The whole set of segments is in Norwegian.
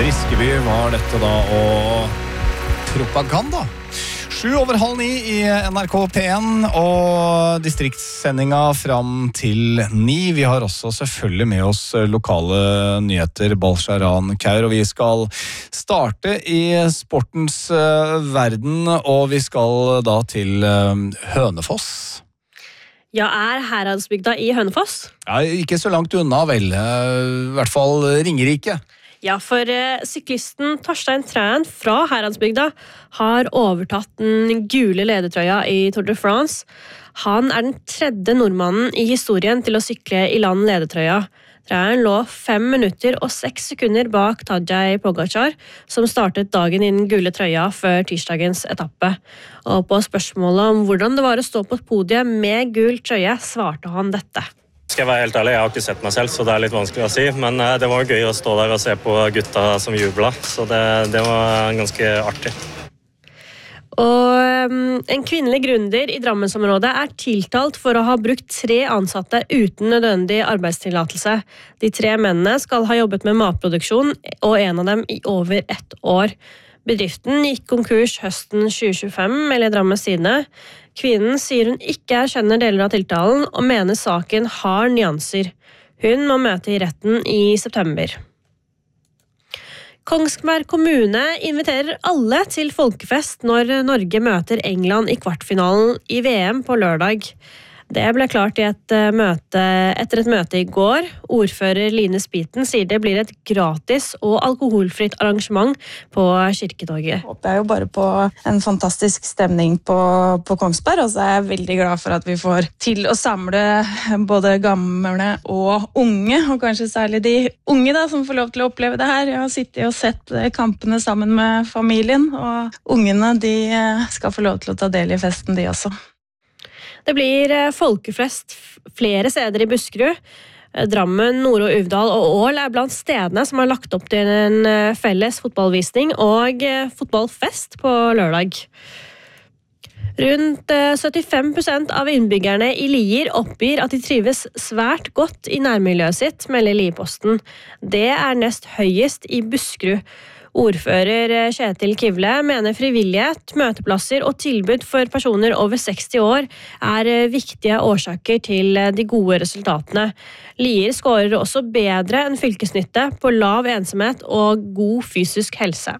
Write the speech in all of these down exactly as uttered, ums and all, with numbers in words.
Briskeby var dette da, og propaganda. Sju over halv ni i N R K P en, og distriktssendinga fram til ni. Vi har også selvfølgelig med oss lokale nyheter, Balsharan Kaur, og vi skal starte i sportens uh, verden, og vi skal da til uh, Hønefoss. Ja, er Heradsbygda i Hønefoss? Ja, ikke så langt unna, vel. I hvert fall Ringerike. Ja, for uh, syklisten Torstein Træn fra Heradsbygda har overtatt den gule ledertrøya i Tour de France. Han er den tredje nordmannen i historien til å sykle i land ledertrøya. Træn lå fem minutter og seks sekunder bak Tadej Pogacar, som startet dagen i den gule trøya før tirsdagens etappe. Og på spørsmålet om hvordan det var å stå på et podium med gul trøye, svarte han dette. Skal jeg være helt ærlig, jeg har ikke sett meg selv, så det er litt vanskelig å si, men det var gøy å stå der og se på gutta som jubla, så det, det var ganske artig. Og um, en kvinnelig gründer i Drammensområdet er tiltalt for å ha brukt tre ansatte uten nødvendig arbeidstillatelse. De tre mennene skal ha jobbet med matproduksjon, og en av dem i over ett år. Bedriften gikk konkurs høsten tjue tjuefem, eller Drammens Tidende. Kvinnen sier hun ikke erkjenner deler av tiltalen, og mener saken har nyanser. Hun må møte i retten i september. Kongsberg kommune inviterer alle til folkefest når Norge møter England i kvartfinalen i V M på lørdag. Det ble klart i et møte, etter et møte i går. Ordfører Line Spiten sier det blir et gratis og alkoholfritt arrangement på Kirketorget. Det er jo bare på en fantastisk stemning på, på Kongsberg, og så er jeg veldig glad for at vi får til å samle både gamle og unge, og kanskje særlig de unge da, som får lov til å oppleve det her. Jeg har sittet og sett kampene sammen med familien, og ungene de skal få lov til å ta del i festen de også. Det blir folkefest flere steder i Buskerud. Drammen, Nord- og Uvdal og Ål er blant stedene som har lagt opp til en felles fotballvisning og fotballfest på lørdag. Rundt syttifem prosent av innbyggerne i Lier oppgir at de trives svært godt i nærmiljøet sitt, melder Lierposten. Det er nest høyest i Buskerud. Ordfører Kjetil Kivle mener frivillighet, møteplasser og tilbud for personer over seksti år er viktige årsaker til de gode resultatene. Lier skårer også bedre enn fylkesnyttet på lav ensomhet og god fysisk helse.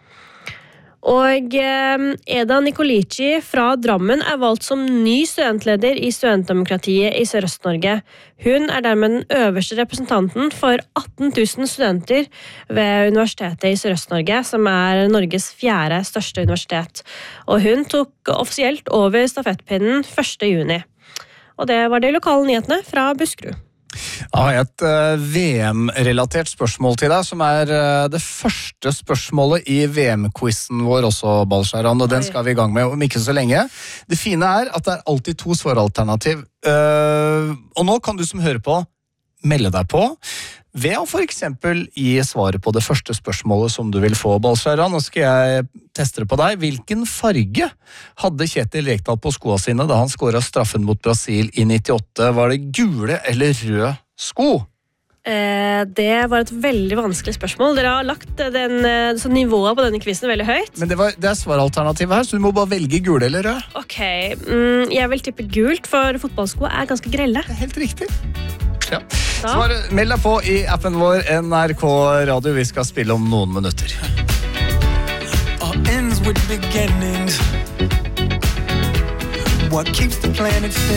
Og Eda Nikolici fra Drammen er valgt som ny studentleder i Studentdemokratiet i Sørøst-Norge. Hun er dermed den øverste representanten for atten tusen studenter ved Universitetet i Sørøst-Norge, som er Norges fjerde største universitet. Og hun tok offisielt over stafettpinnen første juni. Og det var de lokale nyhetene fra Buskerud. Jeg har et uh, V M-relatert spørsmål til deg, som er uh, det første spørsmålet i V M-quizen vår også, Balsharan, og den skal vi i gang med om ikke så lenge. Det fine er at det er alltid to svaralternativ, uh, og nå kan du som hører på melde deg på ved å for eksempel gi svaret på det første spørsmålet som du vil få, Balsharan. Nå skal jeg teste det på deg. Hvilken farge hadde Kjetil Rekdal på skoene sine da han skåret straffen mot Brasil i nittiåtte? Var det gule eller røde sko? Eh, det var et veldig vanskelig spørsmål. Dere har lagt den, så nivået på denne quizen veldig høyt. Men det, var, det er svaralternativet her, så du må bare velge gule eller rød. Ok, mm, jeg vil tippe gult, for fotballsko er ganske grelle. Det er helt riktig. Ja. Svar, meld deg på i appen vår N R K Radio. Vi skal spille om noen minutter. All ends with beginnings. What keeps the planet fit?